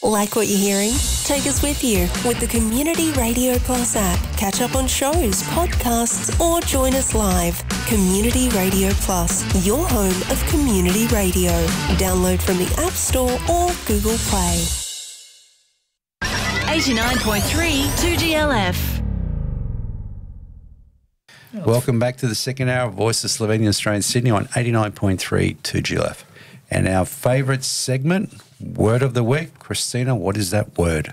Like what you're hearing? Take us with you with the Community Radio Plus app. Catch up on shows, podcasts, or join us live. Community Radio Plus, your home of community radio. Download from the App Store or Google Play. 89.3 2GLF. Welcome back to the second hour of Voice of Slovenia Australia in Sydney on 89.3 2GLF. And our favourite segment, Word of the Week. Christina, what is that word?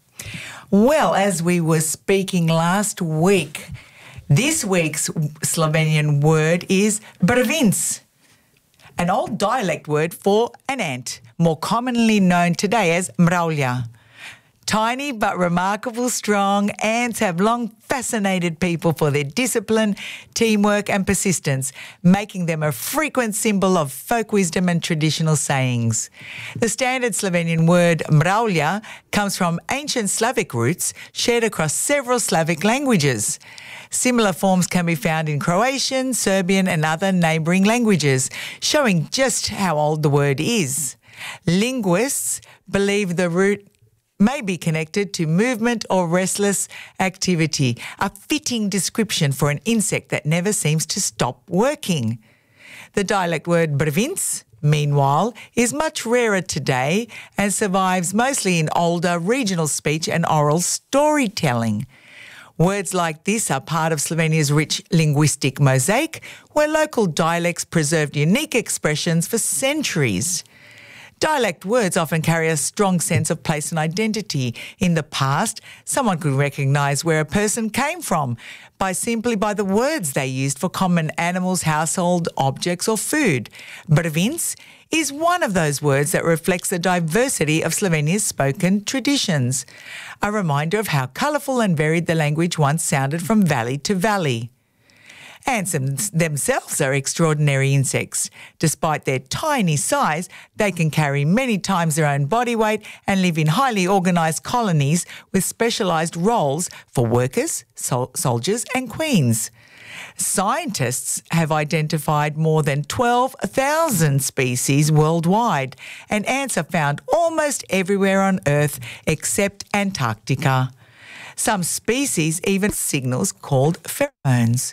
Well, as we were speaking last week, this week's Slovenian word is brvinc, an old dialect word for an ant, more commonly known today as mravlja. Tiny but remarkable strong, ants have long fascinated people for their discipline, teamwork and persistence, making them a frequent symbol of folk wisdom and traditional sayings. The standard Slovenian word mravlja comes from ancient Slavic roots shared across several Slavic languages. Similar forms can be found in Croatian, Serbian and other neighbouring languages, showing just how old the word is. Linguists believe the root may be connected to movement or restless activity, a fitting description for an insect that never seems to stop working. The dialect word brvinc, meanwhile, is much rarer today and survives mostly in older regional speech and oral storytelling. Words like this are part of Slovenia's rich linguistic mosaic, where local dialects preserved unique expressions for centuries. Dialect words often carry a strong sense of place and identity. In the past, someone could recognise where a person came from simply by the words they used for common animals, household objects or food. Brvinc is one of those words that reflects the diversity of Slovenia's spoken traditions, a reminder of how colourful and varied the language once sounded from valley to valley. Ants themselves are extraordinary insects. Despite their tiny size, they can carry many times their own body weight and live in highly organised colonies with specialised roles for workers, soldiers and queens. Scientists have identified more than 12,000 species worldwide, and ants are found almost everywhere on Earth except Antarctica. Some species even signals called pheromones.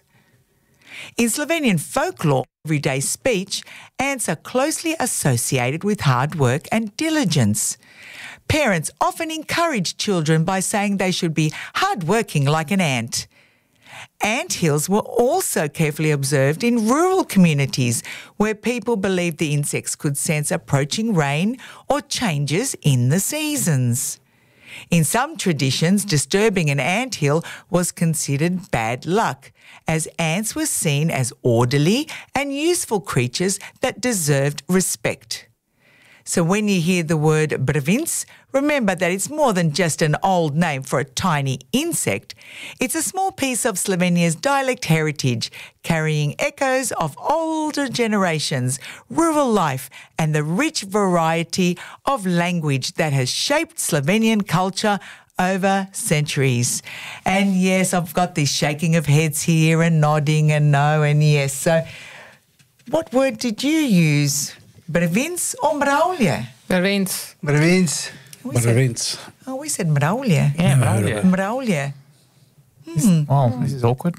In Slovenian folklore, everyday speech, ants are closely associated with hard work and diligence. Parents often encourage children by saying they should be hardworking like an ant. Anthills were also carefully observed in rural communities where people believed the insects could sense approaching rain or changes in the seasons. In some traditions, disturbing an anthill was considered bad luck, as ants were seen as orderly and useful creatures that deserved respect. So when you hear the word brvinc, remember that it's more than just an old name for a tiny insect. It's a small piece of Slovenia's dialect heritage, carrying echoes of older generations, rural life, and the rich variety of language that has shaped Slovenian culture over centuries. And yes, I've got this shaking of heads here and nodding and no and yes. So what word did you use? Brvinc or mravlja? Brvinc. Brvinc. Brvinc. Oh, we said mravlja. Yeah, mravlja. Mravlja. Oh, this is awkward.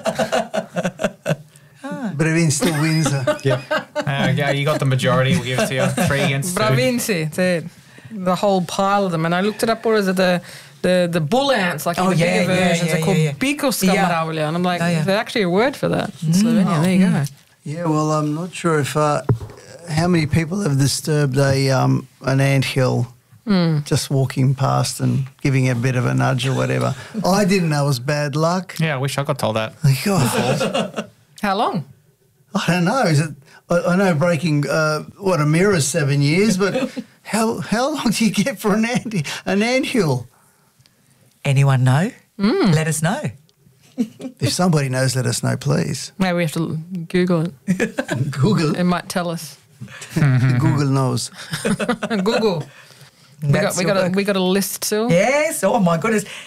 Brvinc still wins. Yeah, you got the majority. We'll give it to you. 3 against 2. Brvinci, the whole pile of them. And I looked it up, what is it, the bull ants, like in the bigger versions, they're called Bikoska mravlja. And I'm like, there's actually a word for that in Slovenia. There you go. Yeah, well, I'm not sure if how many people have disturbed an anthill just walking past and giving it a bit of a nudge or whatever. I didn't know it was bad luck. Yeah, I wish I got told that. God. How long? I don't know. Is it? I know breaking a mirror is 7 years, but how long do you get for an anthill? Anyone know? Let us know. If somebody knows, let us know, please. Maybe we have to Google it. Google. It might tell us. Google knows. Google. We got a list too. Yes. Oh my goodness.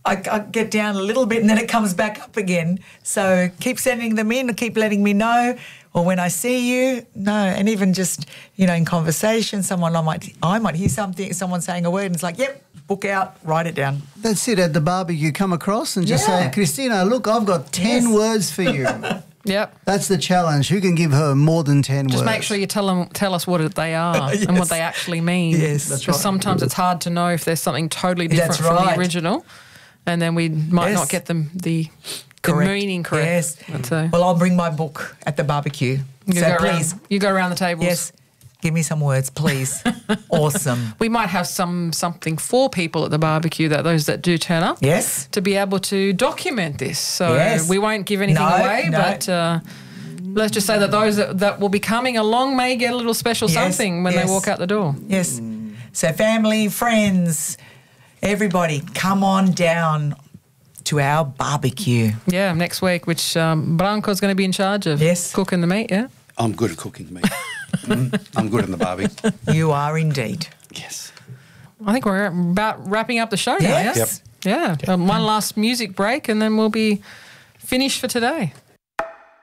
I get down a little bit and then it comes back up again. So keep sending them in, keep letting me know. Or when I see you, and even just, in conversation, I might hear something, someone saying a word and it's like, yep, book out, write it down. That's it. At the barbecue, come across and just say, Christina, look, I've got 10 words for you. Yep. That's the challenge. Who can give her more than 10 words? Just make sure you tell us what they are and what they actually mean. Yes, that's because right. sometimes it's hard to know if there's something totally different from the original, and then we might not get the meaning correct. Yes. But, Well, I'll bring my book at the barbecue. So please. You go around the tables. Yes. Give me some words, please. Awesome. We might have something for people at the barbecue, those that do turn up. Yes. To be able to document this. So Yes. we won't give anything away, no. but let's just say that those that will be coming along may get a little special something when they walk out the door. Yes. So family, friends, everybody, come on down to our barbecue. Yeah, next week, which Branko's going to be in charge of. Yes. Cooking the meat, yeah? I'm good at cooking meat. I'm good in the barbie. You are indeed. Yes. I think we're about wrapping up the show now, Yes. yes? Yeah. One last music break and then we'll be finished for today.